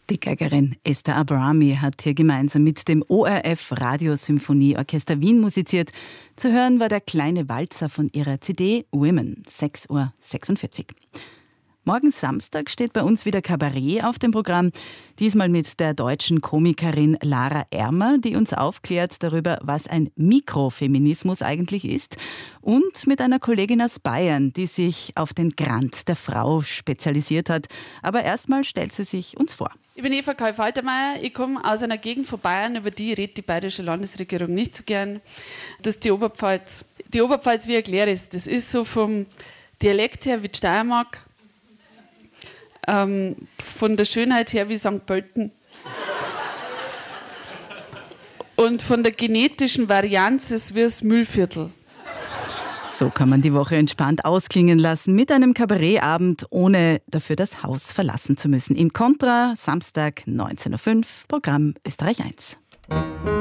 Die Geigerin Esther Abrami hat hier gemeinsam mit dem ORF Radiosymphonieorchester Wien musiziert. Zu hören war der kleine Walzer von ihrer CD Women, 6:46 Uhr. Morgen Samstag steht bei uns wieder Kabarett auf dem Programm. Diesmal mit der deutschen Komikerin Lara Ermer, die uns aufklärt darüber, was ein Mikrofeminismus eigentlich ist. Und mit einer Kollegin aus Bayern, die sich auf den Grand der Frau spezialisiert hat. Aber erstmal stellt sie sich uns vor. Ich bin Eva Karl-Faltermeier. Ich komme aus einer Gegend von Bayern, über die redet die bayerische Landesregierung nicht so gern. Das ist die Oberpfalz. Die Oberpfalz, wie erkläre ich es? Das ist so vom Dialekt her wie die Steiermark. Von der Schönheit her wie St. Pölten. Und von der genetischen Varianz ist wie das Mühlviertel. So kann man die Woche entspannt ausklingen lassen mit einem Kabarettabend, ohne dafür das Haus verlassen zu müssen. In Contra, Samstag 19:05 Uhr, Programm Österreich 1.